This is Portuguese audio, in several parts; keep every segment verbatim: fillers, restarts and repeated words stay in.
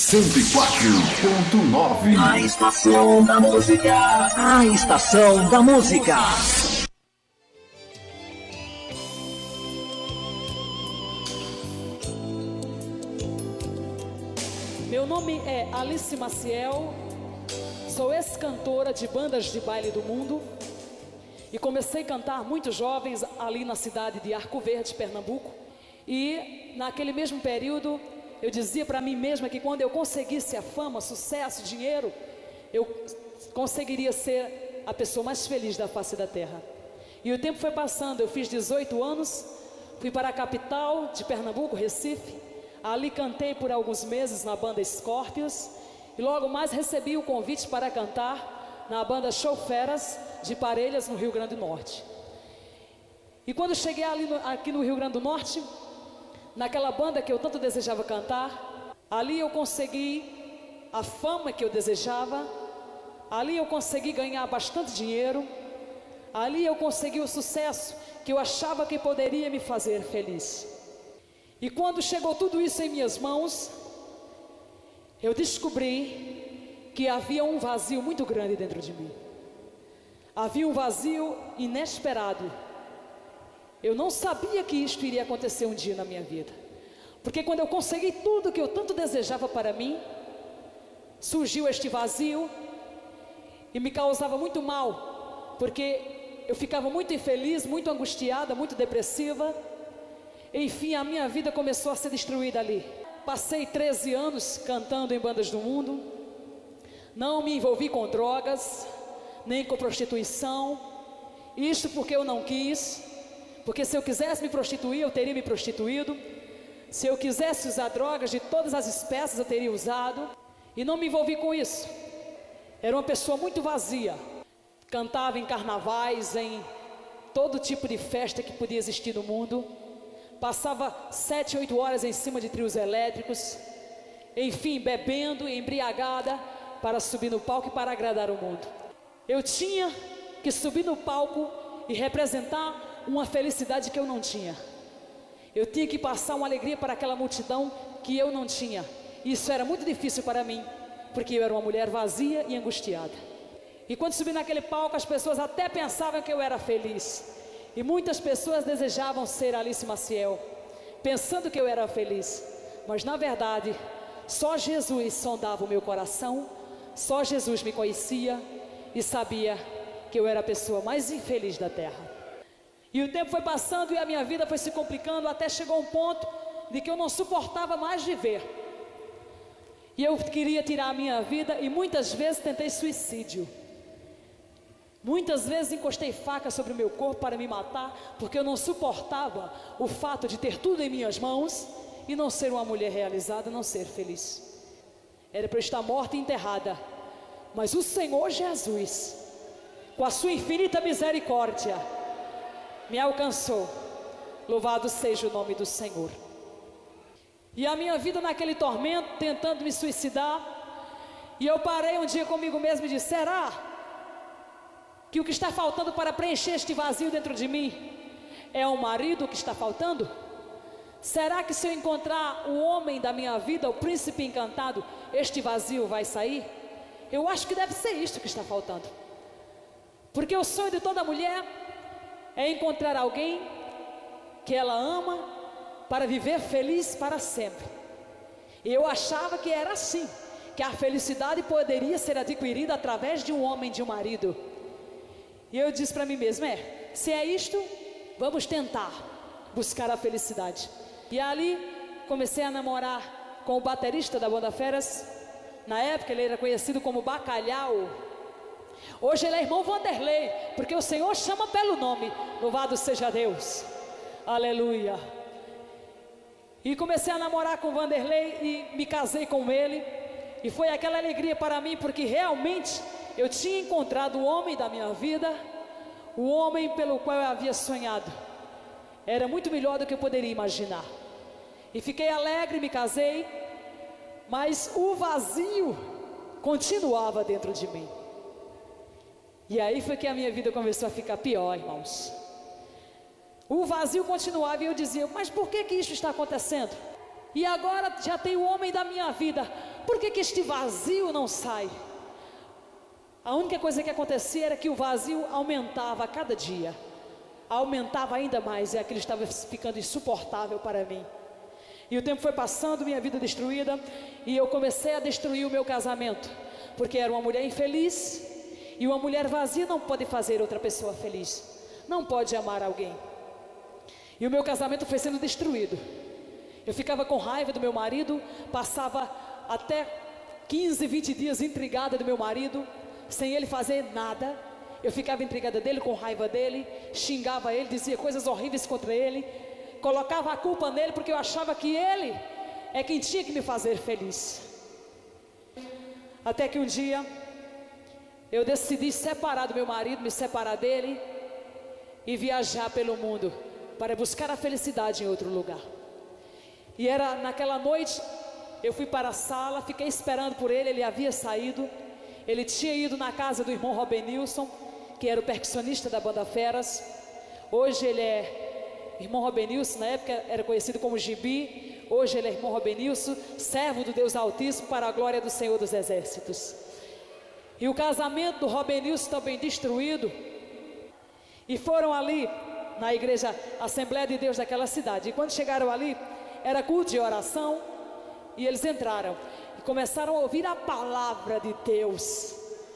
cento e quatro ponto nove. A estação da música. A estação da música. Meu nome é Alice Maciel, sou ex-cantora de bandas de baile do mundo e comecei a cantar muito jovens ali na cidade de Arco Verde, Pernambuco. E naquele mesmo período eu dizia para mim mesma que quando eu conseguisse a fama, sucesso, dinheiro, eu conseguiria ser a pessoa mais feliz da face da terra. E o tempo foi passando, eu fiz dezoito anos, fui para a capital de Pernambuco, Recife. Ali cantei por alguns meses na banda Scorpions e logo mais recebi o convite para cantar na banda Show Feras de Parelhas, no Rio Grande do Norte. E quando cheguei ali no, aqui no Rio Grande do Norte, naquela banda que eu tanto desejava cantar, ali eu consegui a fama que eu desejava, ali eu consegui ganhar bastante dinheiro, ali eu consegui o sucesso que eu achava que poderia me fazer feliz. E quando chegou tudo isso em minhas mãos, eu descobri que havia um vazio muito grande dentro de mim. Havia um vazio inesperado. Eu não sabia que isto iria acontecer um dia na minha vida. Porque quando eu consegui tudo que eu tanto desejava para mim, surgiu este vazio e me causava muito mal, porque eu ficava muito infeliz, muito angustiada, muito depressiva. Enfim, a minha vida começou a ser destruída ali. Passei treze anos cantando em bandas do mundo. Não me envolvi com drogas, nem com prostituição. Isto porque eu não quis. Porque se eu quisesse me prostituir, eu teria me prostituído. Se eu quisesse usar drogas de todas as espécies, eu teria usado. E não me envolvi com isso. Era uma pessoa muito vazia. Cantava em carnavais, em todo tipo de festa que podia existir no mundo. Passava sete, oito horas em cima de trios elétricos, enfim, bebendo, embriagada, para subir no palco e para agradar o mundo. Eu tinha que subir no palco e representar uma felicidade que eu não tinha. Eu tinha que passar uma alegria para aquela multidão que eu não tinha. Isso era muito difícil para mim, porque eu era uma mulher vazia e angustiada. E quando subi naquele palco, as pessoas até pensavam que eu era feliz. E muitas pessoas desejavam ser Alice Maciel, pensando que eu era feliz. Mas na verdade, só Jesus sondava o meu coração, só Jesus me conhecia e sabia que eu era a pessoa mais infeliz da terra. E o tempo foi passando e a minha vida foi se complicando, até chegou um ponto de que eu não suportava mais viver. E eu queria tirar a minha vida e muitas vezes tentei suicídio. Muitas vezes encostei faca sobre o meu corpo para me matar, porque eu não suportava o fato de ter tudo em minhas mãos e não ser uma mulher realizada, não ser feliz. Era para eu estar morta e enterrada, mas o Senhor Jesus, com a sua infinita misericórdia, me alcançou. Louvado seja o nome do Senhor. E a minha vida naquele tormento, tentando me suicidar, e eu parei um dia comigo mesmo e disse: será que o que está faltando para preencher este vazio dentro de mim é um marido que está faltando? Será que se eu encontrar o homem da minha vida, o príncipe encantado, este vazio vai sair? Eu acho que deve ser isto que está faltando. Porque o sonho de toda mulher é encontrar alguém que ela ama para viver feliz para sempre. E eu achava que era assim, que a felicidade poderia ser adquirida através de um homem, de um marido. E eu disse para mim mesmo: é, se é isto, vamos tentar buscar a felicidade. E ali comecei a namorar com o baterista da banda Feras. Na época ele era conhecido como Bacalhau. Hoje ele é irmão Vanderlei, porque o Senhor chama pelo nome. Louvado seja Deus, aleluia. E comecei a namorar com o Vanderlei e me casei com ele. E foi aquela alegria para mim, porque realmente eu tinha encontrado o homem da minha vida, o homem pelo qual eu havia sonhado. Era muito melhor do que eu poderia imaginar. E fiquei alegre, me casei, mas o vazio continuava dentro de mim. E aí foi que a minha vida começou a ficar pior, irmãos. O vazio continuava e eu dizia: mas por que que isso está acontecendo? E agora já tem o homem da minha vida, por que que este vazio não sai? A única coisa que acontecia era que o vazio aumentava a cada dia, aumentava ainda mais, e aquilo estava ficando insuportável para mim. E o tempo foi passando, minha vida destruída, e eu comecei a destruir o meu casamento, porque era uma mulher infeliz, e uma mulher vazia não pode fazer outra pessoa feliz, não pode amar alguém. E o meu casamento foi sendo destruído. Eu ficava com raiva do meu marido, passava até quinze, vinte dias intrigada do meu marido, sem ele fazer nada. Eu ficava intrigada dele, com raiva dele, xingava ele, dizia coisas horríveis contra ele, colocava a culpa nele, porque eu achava que ele é quem tinha que me fazer feliz. Até que um dia eu decidi separar do meu marido, me separar dele e viajar pelo mundo para buscar a felicidade em outro lugar. E era naquela noite, eu fui para a sala, fiquei esperando por ele, ele havia saído. Ele tinha ido na casa do irmão Robenilson, que era o percussionista da banda Feras. Hoje ele é irmão Robenilson, na época era conhecido como Gibi. Hoje ele é irmão Robenilson, servo do Deus Altíssimo, para a glória do Senhor dos Exércitos. E o casamento do Robenilson também destruído. E foram ali na igreja Assembleia de Deus daquela cidade. E quando chegaram ali, era culto de oração, e eles entraram e começaram a ouvir a palavra de Deus,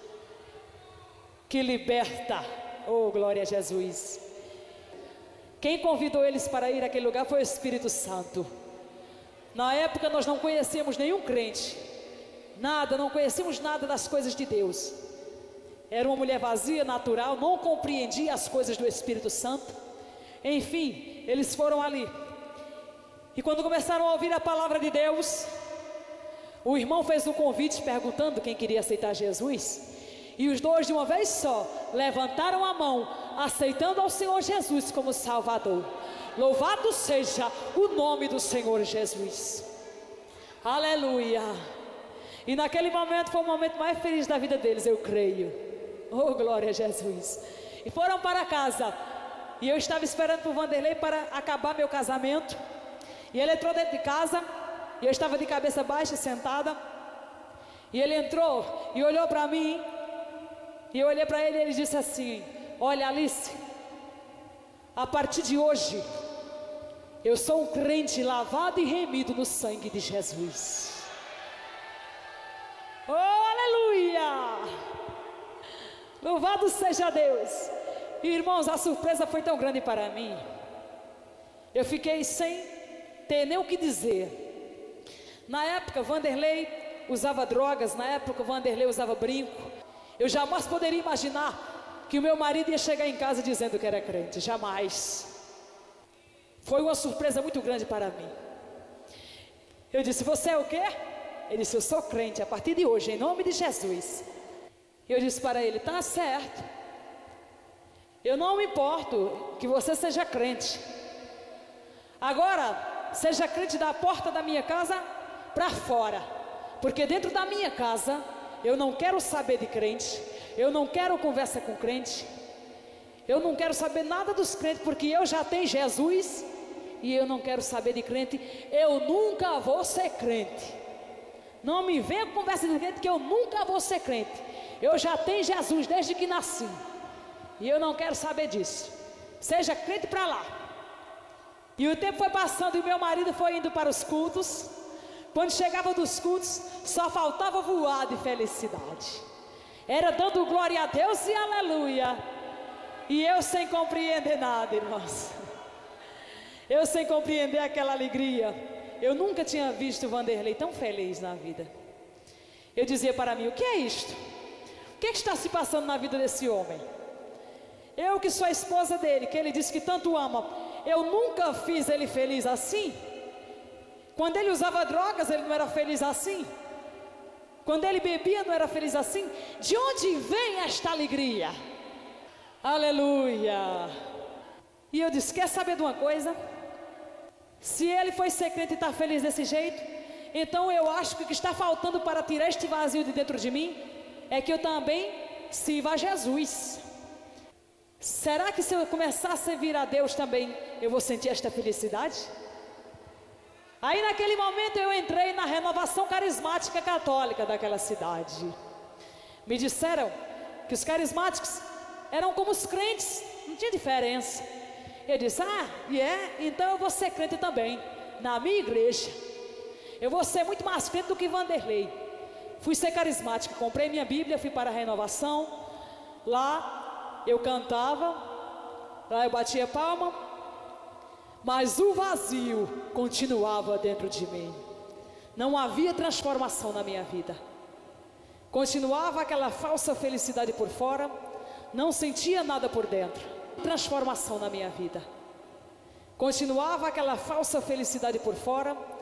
que liberta. Oh, glória a Jesus. Quem convidou eles para ir àquele lugar foi o Espírito Santo. Na época nós não conhecíamos nenhum crente, nada, não conhecíamos nada das coisas de Deus. Era uma mulher vazia, natural, não compreendia as coisas do Espírito Santo. Enfim, eles foram ali. E quando começaram a ouvir a palavra de Deus, o irmão fez um convite perguntando quem queria aceitar Jesus. E os dois de uma vez só levantaram a mão, aceitando ao Senhor Jesus como Salvador. Louvado seja o nome do Senhor Jesus. Aleluia. E naquele momento foi o momento mais feliz da vida deles, eu creio. Oh, glória a Jesus. E foram para casa. E eu estava esperando por Vanderlei para acabar meu casamento. E ele entrou dentro de casa, e eu estava de cabeça baixa, sentada. E ele entrou e olhou para mim. E eu olhei para ele e ele disse assim: olha, Alice, a partir de hoje eu sou um crente lavado e remido no sangue de Jesus. Oh, aleluia! Louvado seja Deus. E, irmãos, a surpresa foi tão grande para mim, eu fiquei sem ter nem o que dizer. Na época Vanderlei usava drogas, na época Vanderlei usava brinco. Eu jamais poderia imaginar que o meu marido ia chegar em casa dizendo que era crente, jamais. Foi uma surpresa muito grande para mim. Eu disse: você é o quê? Ele disse: eu sou crente a partir de hoje, em nome de Jesus. Eu disse para ele: tá certo, eu não me importo que você seja crente. Agora, seja crente da porta da minha casa para fora, porque dentro da minha casa eu não quero saber de crente, eu não quero conversa com crente, eu não quero saber nada dos crentes, porque eu já tenho Jesus e eu não quero saber de crente. Eu nunca vou ser crente. Não me venha com conversa de crente, que eu nunca vou ser crente. Eu já tenho Jesus desde que nasci e eu não quero saber disso. Seja crente para lá. E o tempo foi passando e meu marido foi indo para os cultos. Quando chegava dos cultos, só faltava voar de felicidade. Era dando glória a Deus e aleluia. E eu sem compreender nada, irmãos. Eu sem compreender aquela alegria. Eu nunca tinha visto o Vanderlei tão feliz na vida. Eu dizia para mim: o que é isto? O que, é que está se passando na vida desse homem? Eu que sou a esposa dele, que ele disse que tanto ama, eu nunca fiz ele feliz assim. Quando ele usava drogas, ele não era feliz assim. Quando ele bebia, não era feliz assim. De onde vem esta alegria? Aleluia. E eu disse: quer saber de uma coisa? Se ele foi ser crente e está feliz desse jeito, então eu acho que o que está faltando para tirar este vazio de dentro de mim é que eu também sirva a Jesus. Será que se eu começar a servir a Deus também, eu vou sentir esta felicidade? Aí naquele momento eu entrei na renovação carismática católica daquela cidade. Me disseram que os carismáticos eram como os crentes, não tinha diferença. Eu disse, ah, e é? Então eu vou ser crente também, na minha igreja. Eu vou ser muito mais crente do que Vanderlei. Fui ser carismático, comprei minha Bíblia, fui para a renovação. Lá eu cantava, lá eu batia palma, mas o vazio continuava dentro de mim. Não havia transformação na minha vida. Continuava aquela falsa felicidade por fora, não sentia nada por dentro. Transformação na minha vida. Continuava aquela falsa felicidade por fora,